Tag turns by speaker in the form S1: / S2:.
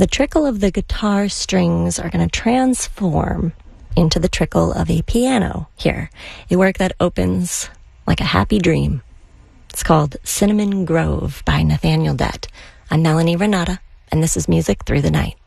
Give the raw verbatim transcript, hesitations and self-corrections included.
S1: the trickle of the guitar strings are going to transform into the trickle of a piano here, a work that opens like a happy dream. It's called Cinnamon Grove by Nathaniel Dett. I'm Melanie Renata, and this is Music Through the Night.